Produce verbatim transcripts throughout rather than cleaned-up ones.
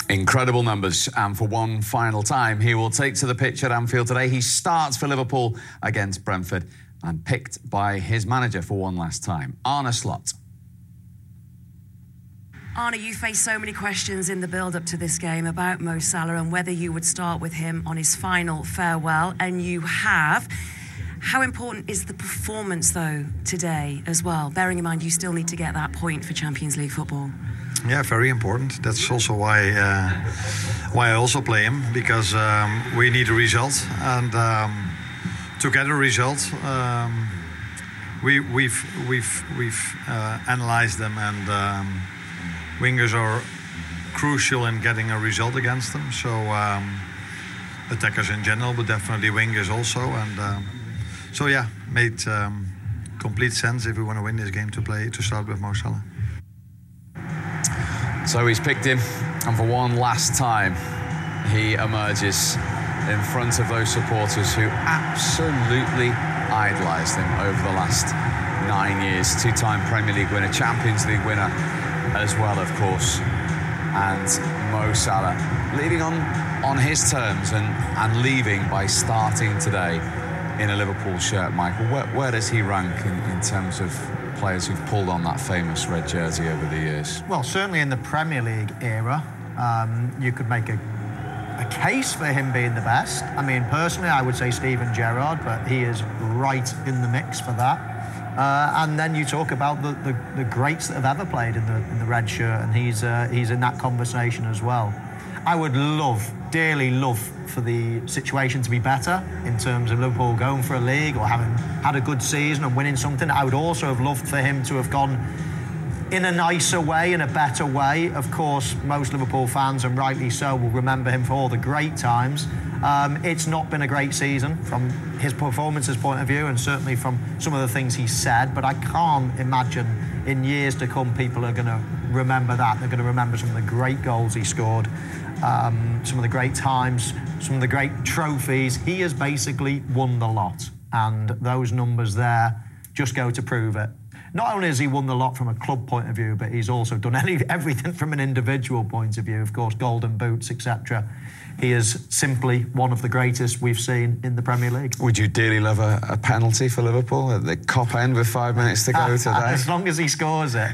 Incredible numbers, and for one final time, he will take to the pitch at Anfield today. He starts for Liverpool against Brentford and picked by his manager for one last time, Arne Slot. Arne, you faced so many questions in the build-up to this game about Mo Salah and whether you would start with him on his final farewell, and you have. How important is the performance, though, today as well, bearing in mind you still need to get that point for Champions League football? Yeah, very important. That's also why uh, why I also play him, because um, we need a result, and um, to get a result, um, we, we've we've we've uh, analyzed them, and um, wingers are crucial in getting a result against them. So um, attackers in general, but definitely wingers also, and um, so yeah, made um, complete sense if we want to win this game to play to start with Mo Salah. So he's picked him, and for one last time, he emerges in front of those supporters who absolutely idolised him over the last nine years. Two-time Premier League winner, Champions League winner as well, of course. And Mo Salah leaving on, on his terms and, and leaving by starting today in a Liverpool shirt. Michael, where, where does he rank in, in terms of players who've pulled on that famous red jersey over the years? Well, certainly in the Premier League era, um, you could make a, a case for him being the best. I mean, personally, I would say Steven Gerrard, but he is right in the mix for that. Uh, and then you talk about the, the, the greats that have ever played in the, in the red shirt, and he's uh, he's in that conversation as well. I would love, dearly love, for the situation to be better in terms of Liverpool going for a league or having had a good season and winning something. I would also have loved for him to have gone in a nicer way, in a better way. Of course, most Liverpool fans, and rightly so, will remember him for all the great times. Um, it's not been a great season from his performance's point of view, and certainly from some of the things he said, but I can't imagine in years to come people are going to remember that. They're going to remember some of the great goals he scored, um, some of the great times, some of the great trophies. He has basically won the lot, and those numbers there just go to prove it. Not only has he won the lot from a club point of view, but he's also done any, everything from an individual point of view. Of course, golden boots, et cetera. He is simply one of the greatest we've seen in the Premier League. Would you dearly love a, a penalty for Liverpool at the Kop end with five minutes to go today? As long as he scores it.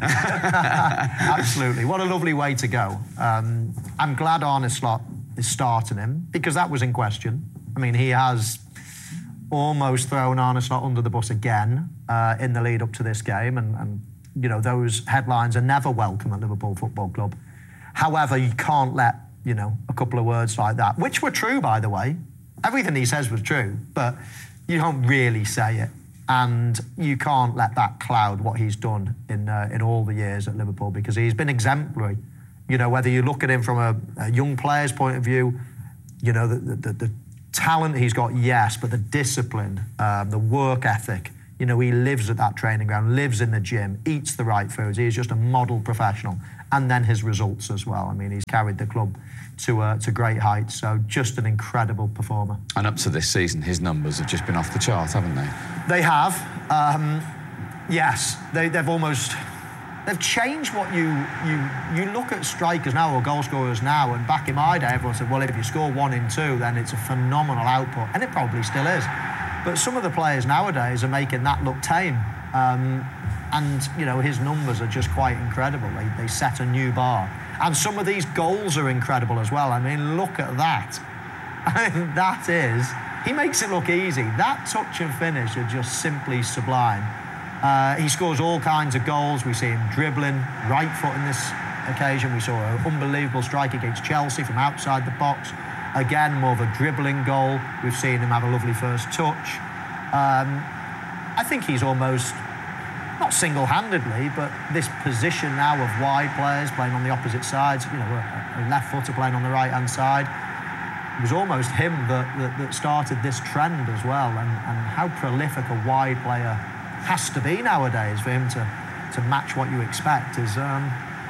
Absolutely. What a lovely way to go. Um, I'm glad Arne Slot is starting him, because that was in question. I mean, he has almost thrown Arne Slot under the bus again uh, in the lead up to this game, and, and you know, those headlines are never welcome at Liverpool Football Club. However, you can't let, you know, a couple of words like that, which were true, by the way. Everything he says was true, but you don't really say it, and you can't let that cloud what he's done in uh, in all the years at Liverpool, because he's been exemplary. You know, whether you look at him from a, a young player's point of view, you know, the, the, the talent he's got, yes, but the discipline, um, the work ethic. You know, he lives at that training ground, lives in the gym, eats the right foods. He's just a model professional. And then his results as well. I mean, he's carried the club to uh, to great heights. So just an incredible performer. And up to this season, his numbers have just been off the chart, haven't they? They have. Um, yes, they, they've almost... They've changed what you, you you look at strikers now or goal scorers now, and back in my day everyone said, well, if you score one in two, then it's a phenomenal output, and it probably still is. But some of the players nowadays are making that look tame, um, and you know, his numbers are just quite incredible. They, they set a new bar, and some of these goals are incredible as well. I mean, look at that. I mean, that is, he makes it look easy. That touch and finish are just simply sublime. Uh, he scores all kinds of goals. We see him dribbling, right foot in this occasion. We saw an unbelievable strike against Chelsea from outside the box. Again, more of a dribbling goal. We've seen him have a lovely first touch. Um, I think he's almost, not single-handedly, but this position now of wide players playing on the opposite sides, you know, a, a left footer playing on the right-hand side. It was almost him that, that, that started this trend as well, and, and how prolific a wide player has to be nowadays for him to, to match what you expect is, um,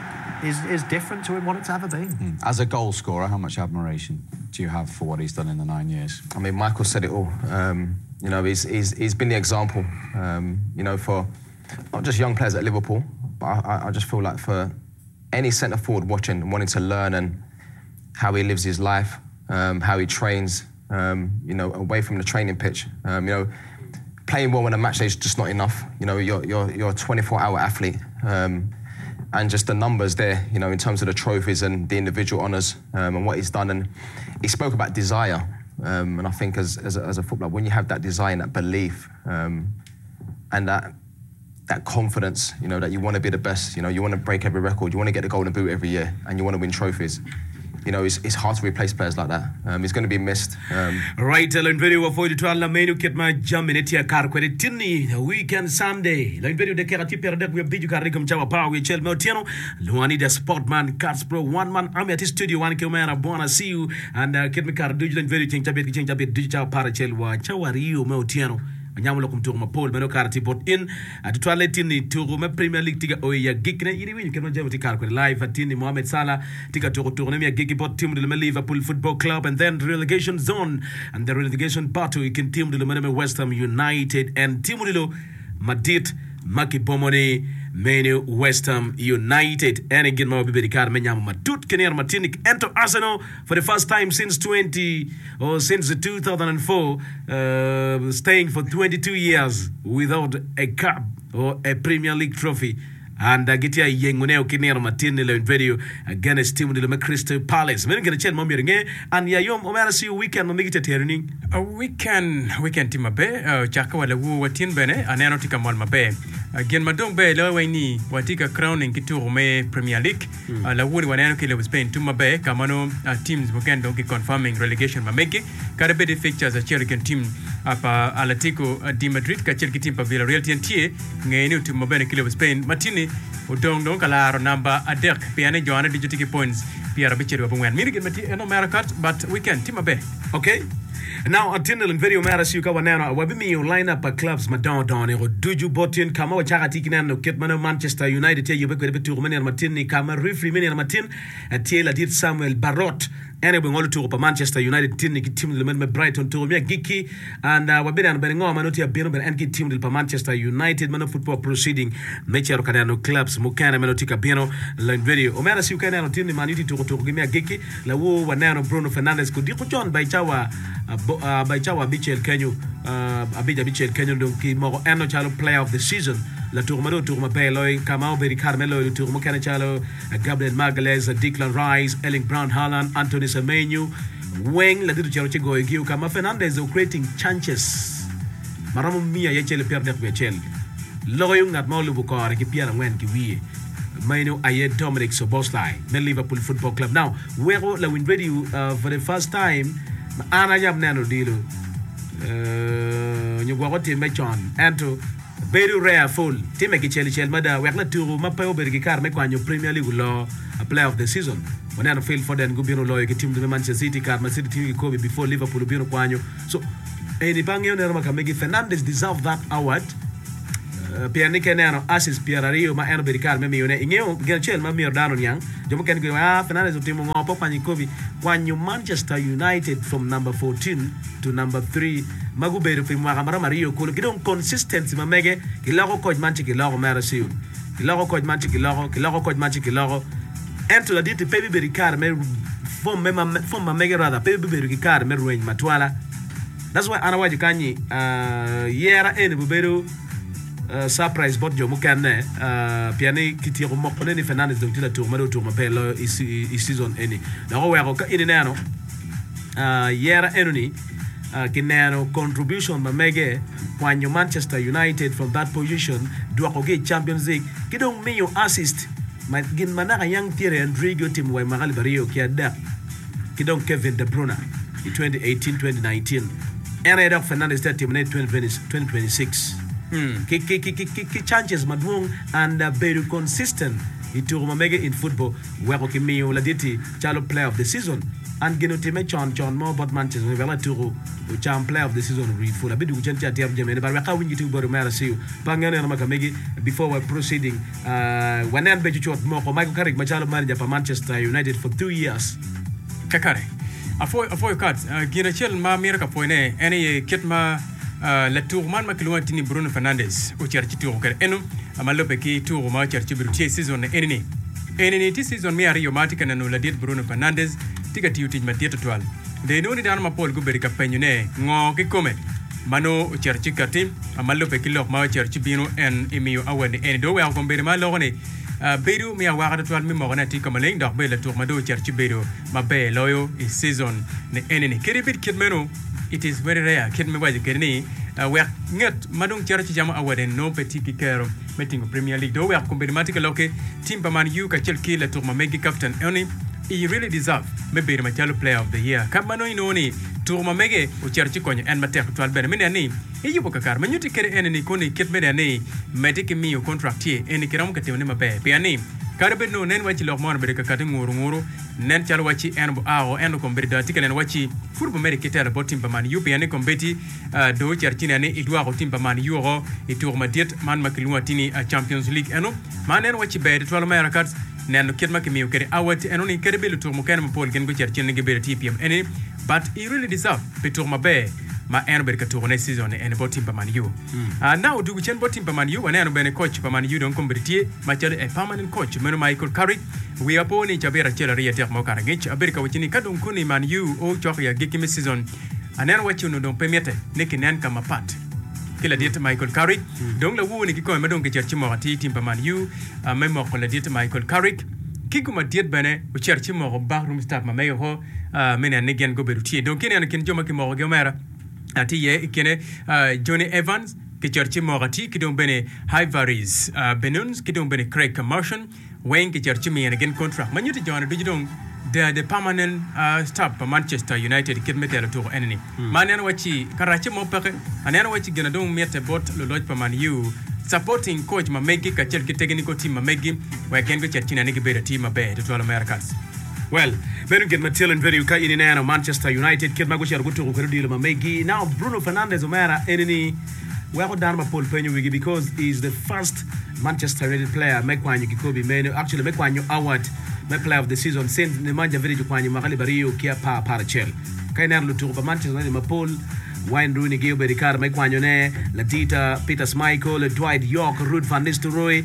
is is different to what it's ever been. Mm. As a goal scorer, how much admiration do you have for what he's done in the nine years? I mean, Michael said it all. Um, you know, he's, he's he's been the example, um, you know, for not just young players at Liverpool, but I, I just feel like for any centre forward watching and wanting to learn and how he lives his life, um, how he trains, um, you know, away from the training pitch. Um, you know, playing well on a match day is just not enough. You know, you're you're you're a twenty-four hour athlete, um, and just the numbers there, you know, in terms of the trophies and the individual honours um, and what he's done. And he spoke about desire, um, and I think as as a, as a footballer, when you have that desire and that belief, um, and that that confidence, you know, that you want to be the best, you know, you want to break every record, you want to get the golden boot every year, and you want to win trophies. You know, it's, it's hard to replace players like that. Um, he's going to be missed. Um, right, Lain video wa foi to la menu ket ma jamine tia kar ko tinni weekend Sunday. Lain video de kerati perdek we biju kar rigum chawa pa we chel motiano. Luani the Sportman Cards Pro one man I'm at studio one camera bona see you and uh, ket me kar do lain video change bit change bit digital para chel wa chawa rio motiano. Nyamlo kum tuma Paul meno karati bot in at toilet ni turu me Premier League tiga oya gikne yiri win keno jemo tikar ko live atini Mohamed Salah tiga turu turu me gigi bot team de Liverpool Football Club and then relegation zone and the relegation battle you can team de me West Ham United and team de Madrid Maki Bomoni Menu West Ham United and again mo bibedi kar me nyam matut kenir Martinic enter Arsenal for the first time since twenty or since two thousand four uh, staying for twenty-two years without a cup or a Premier League trophy. And uh, get ya yenguneo kinero matini le video against team de le Crystal Palace. Men gonna chen mommy ringe and ya yom omara see weekend mommy get terning. A weekend weekend team mabe chaka wala wu watin bene aneno tika mol mabe. Again madong be lo waini watika crowning kitu me Premier League. La wuri waneno kile Spain team mabe kamano teams weekend dogi confirming relegation mameki. Karabe de fixtures a Chelsea team apa Atletico di Madrid ka Chelsea team pa Villarreal T N T ngeni team mabe kile Spain matini udong dong kalaro number adek piane joana digitiki points piara bicheru abungwen mirigin mati eno marakat but weekend team abe. Okay. Now attendal and video matters you kawa nana wabimi you line up clubs madon don ero duju botin kama wachaga tikina no ketmano Manchester United you be kwebe tour mani Martin kama referee mani Martin atiela dit Samuel Barrot ene be ngolo tour pa Manchester United tin ki team le me Brighton tour me giki and uh, wabira no be ngoma no tia bino be enki team le pa Manchester United mano football proceeding mechero kana no clubs mukana mano tika bino line video o mera si ukana no tin Man United tour tour me giki la wo wanano Bruno Fernandes ko diko John by chawa uh, uh, by chawa Michel Kenyo uh, abija Michel Kenyo donc ki mo eno chalo player of the season la tourmado tourma Peloy Kamau Beri Carmelo tourma kana chalo uh, Gabriel Magalhaes, uh, Declan Rice, Erling Brown Haaland, Anthony Semenyo, Weng la ditu chalo chigo ikiu kama Fernandes are creating chances maramu mia yechele perde kwa chel loyung nat maulu bukare ki piara ngwen ki wiye Maino aye Dominic Szoboszlai the Liverpool Football Club. Now where la win video uh, for the first time ana jam nano dilo uh nyugwa ko team mechon ento very rare full team ki cheli chel mada wekla turu mapayo bergi kar me kwanyo Premier League lo a player of the season when I feel for den gubino lo ki team de Manchester City kar Man City team ko before Liverpool bino kwanyo so eni bangyo ne maka megi Fernandes deserve that award. Piani kenano assist Pierre ma eno berikar me mione ingeo gelchel ma mior dano nyang jomo ken ko ah Fernandes utimo ngopo kwani kobi kwanyo Manchester United from number fourteen to number three maguberu fi mwa kamara Mario ko gidon consistency ma mege kilago coach manchi kilago mara siu kilago coach manchi kilago kilago coach manchi kilago ento la dite pebi berikar me fom me fom ma mege rather pebi berikar me ruin matwala. That's why ana waji kanyi uh yera ene buberu Uh, surprise bot jo mukane uh, piani kitiro mokone ni Fernandes donc la tour mado tour mapelo ici ici zone eni na go wego ka ini nano uh, yera enuni uh, kinano contribution ma mege kwanyo Manchester United from that position do ko ge Champions League kidong meyo assist ma gin manaka yang Thierry Henry go team way magali bario kiada kidong Kevin De Bruyne in twenty eighteen twenty nineteen and I Fernandes that team in twenty twenty-six. Hmm. Ki ki ki ki ki chances madwong and uh, very consistent. Ituru mega in football. Where okay me la diti chalo player of the season and gino time chon chon more but Manchester we vela turu cham player of the season read full. Abidu chancha tiam jemene but we ka win you boru mara see you. Bangane na maka megi before we proceeding uh when and beju chot mo ko Michael Carrick machalo manager for Manchester United for two years. Kakare. Afo afo kat gina chel ma mira ka poine any kitma Uh, la tour man makilwa tini Bruno Fernandes o cherchi tour ker enu amalo peki tour ma cherchi brutie season enini enini ti season mi ariyo mati kana no ladit Bruno Fernandes tika tiu tij matiet twal de no ni dan ma pol go beri ka penyo ne ngo ki kome mano cherchi katim amallo pe kilok ma cherchi bino en emiyo awani en do wa ko beri ma lo ne beru mi awa twal mi mo na ti kamaleng dok be la tour ma do cherchi beru ma be loyo i season ne enini kiribit kidmeno it is very rare kid me waje kerni we nget madung cherchi jama awade no petit kikero meeting Premier League do we combinatic loke team paman you ka chelki la tour ma megi captain oni he really deserve maybe the Machalo player of the year kamano inoni tour ma mege o cherchi konyo en matek twal ben mene ni e yubo kakar manyuti kere eneni koni kit mene ni mediki mi o contract ye eni kiram ka tewne mabe piani karbe no nen wachi lok mon bereka kati nguru nguru nen chal wachi en bo ao en ko berda tikalen wachi furbo mere kitela botim pa man yupi ane kombeti do cherchina ne idwa ko timpa man euro e tour ma diet man makilwa tini Champions League eno manen wachi be de twelve Americans nen kitma ke mi kere awati eno ni kere belu tour mo ken mo pol gen go cherchina ge be T P M ene but he really deserve be tour ma be ma en berka tour ne season en botim pa man you ah now do chen botim pa man you ane no bene coach pa man you don kombeti ma chale a permanent coach meno Michael Carrick we are poni chabera chela ria tek mo karangich aberka wachini kadon kuni man you o chok ya gikimi season anen wachi no don pemete neki nen kama pat kila diet Michael Carrick donc la woni ki ko ma don ke cherchi mo ati tim pa man you memo ko la diet Michael Carrick kiguma diet bene o cherchi mo backroom staff ma meyo ho mena negen go beruti donc kene ken joma ki mo go mera ati ye kene Johnny Evans ke cherchi mo ati ki don bene High Varies Benuns ki don bene Craig Commotion Wayne ke cherchi mi again contract manyuti jona do jidong the the permanent uh, staff for Manchester United kid metel to enemy manen wachi karachi mo peke anen wachi gena don mete bot lo lodge pa man you supporting coach ma megi ka cherki technical team ma megi wa ken go cherchi na nigi be team ma be to all Americans. Well, very good material and very ka in na Manchester United kid ma go share go to ko deal ma megi now Bruno Fernandes omera enemy we go down ma Paul Penyo wigi because he's the first Manchester United player mekwanyo kikobi meno actually mekwanyo award my player of the season since ne manja village kwanyo makali bariyo kia pa parachel kaina lutu pa Manchester United ma Paul Wayne Rooney Gilbert Ricardo mekwanyo ne Latita Peter Schmeichel Dwight York Ruud van Nistelrooy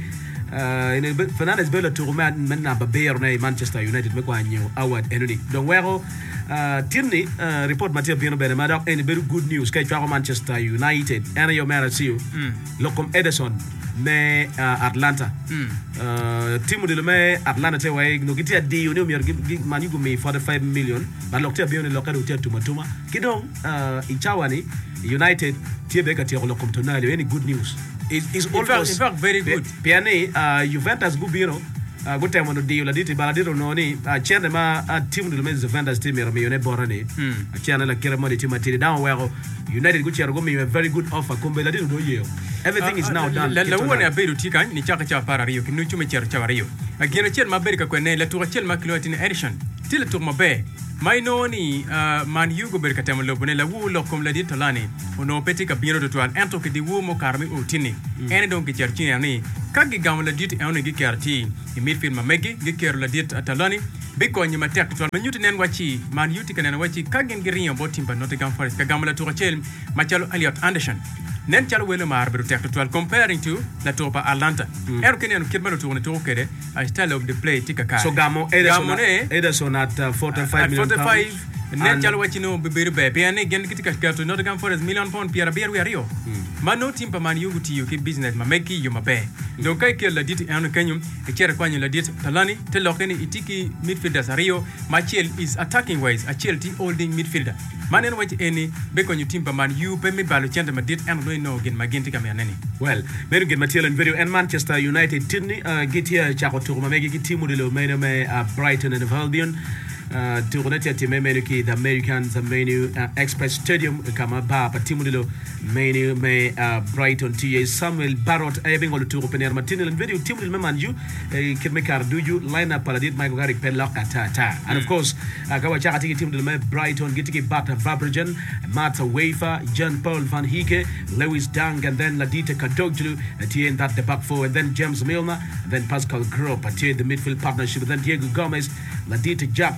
uh in Fernandes bela to man menna baber ne Manchester United mekwanyo award enuni donc wero uh Tierney uh, report Mathieu Bieno bene madok any very good news kay twa Manchester United and your man see you Locom Ederson me uh, Atlanta mm. uh, timu de me Atlanta te way no gitia di you know me man you go me forty-five million but lokte Bieno lokado tia tuma tuma kidong uh ichawani United tie beka tie Locom tonali any good news is is almost in fact very good piane uh Juventus go Bieno Uh, good time on the deal. I did it, but I didn't know any. I channel my team to the men's Juventus team. I mean, Borani. I channel like Keremoni team. I tell you down where United good chair go me a very good offer. Come, I didn't know you. Everything is now done. La one a beru tika ni chaka cha para Rio. Kinu chume chair cha Rio. Again a chair ma berika kwene la tu chair ma kilo in edition. Till to ma be. Mai no ni man you go berika temo lo bone la wu lo kom la di tolani. Ono petika bino to tuan. Ento ke di wu mo karmi utini. Ene don ke chair chini ani. Kagi gam la dit eno gi kerti. I midfield ma megi gi ker la dit atalani. Biko nyima tek to man yuti nen wachi man yuti kanen wachi kagen gi riyo botim pa Nottingham Forest ka gam la tu chel Machalo Elliot Anderson. Nen chalo wele ma arbitru tek to comparing to la topa Atlanta. Ero kenen kidmano to ne to kede a style of the play tika kai. So gamo Ederson Ederson at uh, forty-five million forty-five nen chalo wachi no beberu be pe ane gen kitika to Nottingham Forest million pound piera beer we ario. Mano timpa man yuti yuki business ma meki yuma be. Donc kay ke la dit eno kanyum e kere kwanyo la dit talani te lokeni itiki midfielders ario Machel is attacking wise a Chelsea holding midfielder. Manen wachi eni beko nyu timpa man you pe mi balu chente ma dit eno no gen magenti kam yaneni. Well, very good material and video and Manchester United Tierney uh, get here chako to ma megi timu de lo meno me uh, Brighton and Albion. Uh, to connect to Memenuki, the Americans, the menu uh, Express Stadium, kama ba patimudilo menu me uh, Brighton T A Samuel Barrott having all the two open air material and video team will man you can make do you line up paladit Michael Carrick Penlock atata and of course kawa chaka tiki team me Brighton getiki Bata Fabergen Marta Wafer John Paul Van Heeke Lewis Dang and then Ladita Kadoglu at the end that the back four and then James Milner and then Pascal Gropp at the midfield partnership and then Diego Gomez Ladita Jack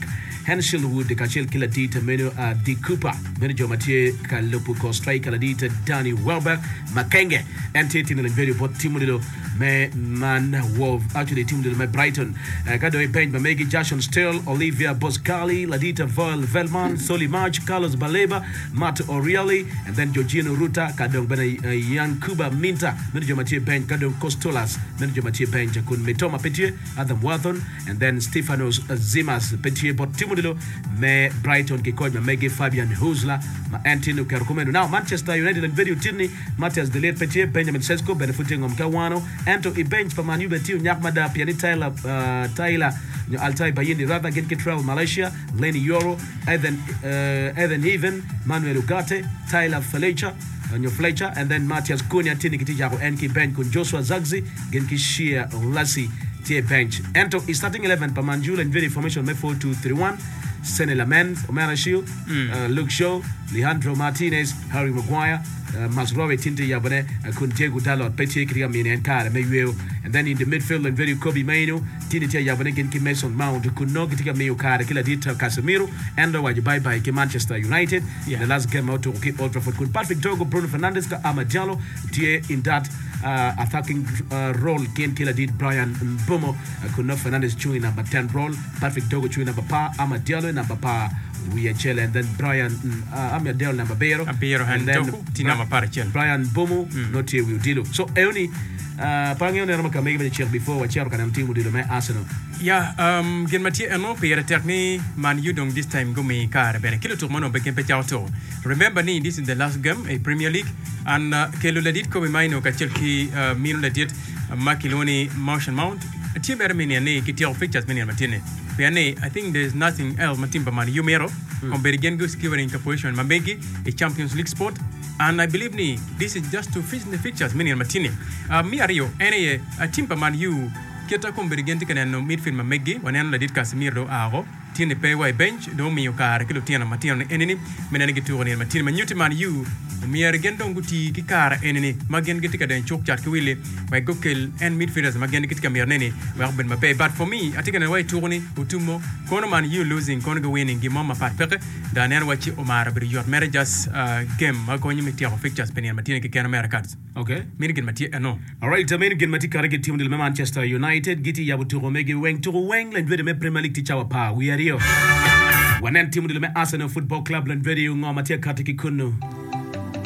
Henselwood kachel kila dita meno uh, D Cooper meno jo matie kalopu ko strike kala dita Danny Welbeck Makenge entity in the video pot timu dilo me man wolf actually timu dilo me Brighton uh, kado e bench Mamegi Jason Still Olivia Boscali Ladita Val Velman Soli March Carlos Baleba Matt O'Reilly and then Georgino Ruta kado bena uh, Yan Kuba Minta meno jo matie bench kado Costolas meno jo matie bench kun Metoma Petie Adam Watson and then Stefanos Zimas Petie pot timu dilo me Brighton kikoj Mamegi Fabian Husla ma Antino Karukumendo. Now Manchester United and video tini Matthias Delit Petie Benjamin Sesko benefiting on Kawano Anto Ibench for Manu Betiu Nyakmada Piani Tyler uh, Tyler Altai Bayindi rather get Travel Malaysia Lenny Euro Ethan uh, Ethan Even Manuel Ugarte Tyler Fletcher on your Fletcher and then Matthias Cunha Tini Kitijako Enki Bench kun Joshua Zagzi Genki Shia Lassi Tie Bench Anto is starting eleven Pamanjula and video formation me four two three one Sene Lament, Omar Shield, mm. uh, Luke Shaw, Leandro Martinez, Harry Maguire, uh, Masrowe Tinte Yabane, Kunte Gutalo, Petia Kriamini and Kara Mayu, and then in the midfield and very Kobe Maino, Tinita Yabane and Mason Mount, Kunogitika Mayo Kara, Kiladita Casemiro, and Wajibai by Manchester United. Yeah. The last game out to keep Old Trafford Kun Patrick Togo, Bruno Fernandes, Amadiallo, Tie in that uh, attacking uh, role, Ken Killer did Brian Mbomo, uh, Kuno Fernandes chewing number ten role, Patrick Togo chewing number pa, Amadiallo number pa. We are chilling, and then Brian uh, Amadiallo number Bero, and then Bra- Brian Bomo, mm. not here we deal. So only uh Pangion Ramaka maybe check before what chair can team with the Arsenal. Yeah, um gen Mathieu no Pierre Techni man you don't this time go me car ben kilo to mono beken pe chauto. Remember ni this is the last game a Premier League and uh, kelo ledit ko maino ka chelki uh, mino ledit uh, Makiloni Motion Mount. A team Ermenia ne kitio features many Martine. Piane, I think there's nothing else Matimba Man Yumero, on Bergen goes given in position Mambegi, a Champions League sport. And I believe ni this is just to fit the features many Martine. Uh me Ario, any a Timpa Man U, Kieta com Bergen and no midfield Mambegi, when I did Casemiro Aro, Tine Pay bench, Domi Car, Kilotiana Martin enemy, Menanigitu and Martin Manutiman U. Mi are gendong guti kikara eneni magen gitika den chok chat kwile by gokel and midfielders magen gitika mirneni werben mabe but for me I think in a way tourni utumo kono man you losing kono go winning game mama pat peke da nen wachi Omar bir your marriages uh, game magoni meti of fixtures penian matine ke kana Americans okay min gen mati no all right the main gen mati kare ke team del Manchester United giti yabu to megi weng to weng len vede me Premier League tichawa pa we are here wanen team del Arsenal Football Club len vede ngo mati katiki kunu